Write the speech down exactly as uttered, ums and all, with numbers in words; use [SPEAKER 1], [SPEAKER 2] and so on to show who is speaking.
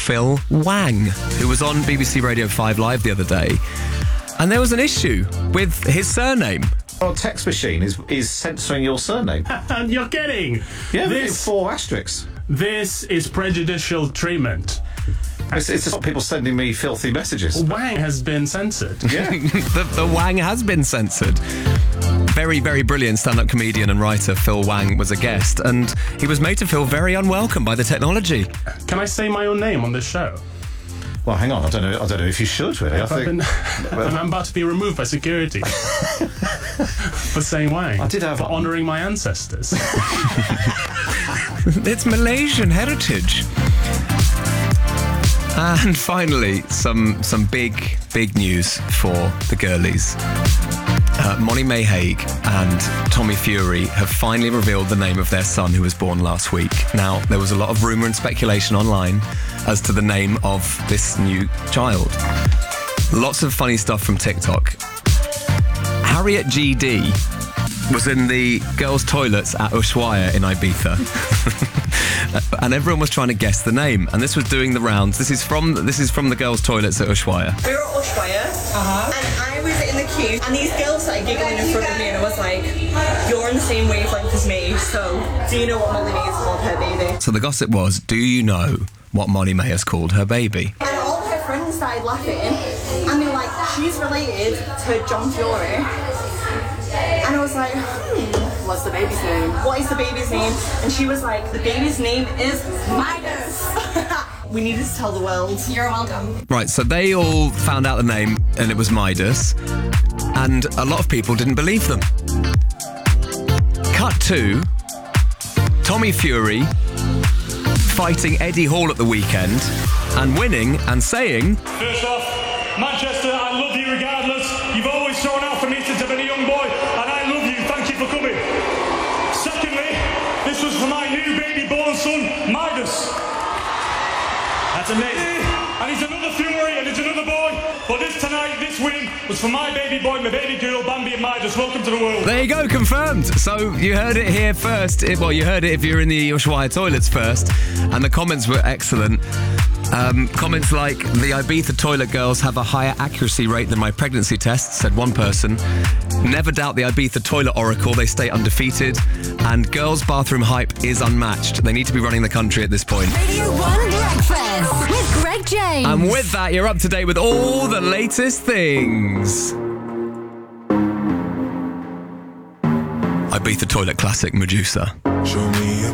[SPEAKER 1] Phil Wang, who was on B B C Radio five Live the other day, and there was an issue with his surname.
[SPEAKER 2] Our text machine is is censoring your surname.
[SPEAKER 3] And you're kidding.
[SPEAKER 2] Yeah,
[SPEAKER 3] this,
[SPEAKER 2] four asterisks.
[SPEAKER 3] This is prejudicial treatment.
[SPEAKER 2] It's, it's just people sending me filthy messages.
[SPEAKER 3] Wang has been censored.
[SPEAKER 2] Yeah.
[SPEAKER 1] the, the Wang has been censored. Very, very brilliant stand-up comedian and writer Phil Wang was a guest, and he was made to feel very unwelcome by the technology.
[SPEAKER 3] Can I say my own name on this show?
[SPEAKER 2] Well, hang on. I don't know. I don't know if you should really. I think
[SPEAKER 3] been, I'm about to be removed by security for saying Wang.
[SPEAKER 2] I did have
[SPEAKER 3] for honouring my ancestors.
[SPEAKER 1] It's Malaysian heritage. And finally, some some big, big news for the girlies. Uh, Molly-Mae Hague and Tommy Fury have finally revealed the name of their son who was born last week. Now, there was a lot of rumour and speculation online as to the name of this new child. Lots of funny stuff from TikTok. Harriet G D was in the girls' toilets at Ushuaia in Ibiza. And everyone was trying to guess the name, and this was doing the rounds. This is from this is from the girls' toilets at Ushuaia.
[SPEAKER 4] We were at Ushuaia, uh-huh. and I was in the queue, and these girls started giggling in front of me, and I was like, "You're on the same wavelength as me, so do you know what Molly-Mae has called her baby?"
[SPEAKER 1] So the gossip was, do you know what Molly-Mae has called her baby?
[SPEAKER 4] And all her friends started laughing, and they were like, "She's related to John Fury," and I was like, "Hmm." What's the baby's name? What is the baby's name? And she was like, the baby's name is Midas. We needed to tell the world. You're welcome.
[SPEAKER 1] Right, so they all found out the name, and it was Midas, and a lot of people didn't believe them. Cut to Tommy Fury fighting Eddie Hall at the weekend and winning and saying,
[SPEAKER 5] "First off, Manchester, I love you regardless. You've always shown out for me since I've been a young boy, and I love you. Thank you for coming. Secondly, this was for my new baby-born son, Midas. That's amazing. And he's another Fury, and he's another boy. But this tonight, this win was for my baby boy, my baby girl, Bambi and Midas. Welcome to the world."
[SPEAKER 1] There you go, confirmed. So you heard it here first. It, well, you heard it if you're in the Ushuaia toilets first, and the comments were excellent. Um, comments like, "The Ibiza toilet girls have a higher accuracy rate than my pregnancy test," said one person. "Never doubt the Ibiza toilet oracle, they stay undefeated." And "girls' bathroom hype is unmatched. They need to be running the country at this point."
[SPEAKER 6] Radio one Breakfast with Greg James.
[SPEAKER 1] And with that, you're up to date with all the latest things. Ibiza toilet classic, Medusa.
[SPEAKER 7] Show me